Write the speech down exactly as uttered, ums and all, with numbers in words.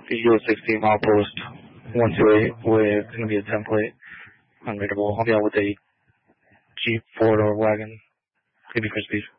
Visual sixteen mile post one two eight with going to be a template unreadable. I'll be out with a Jeep four door wagon. Could be for speed.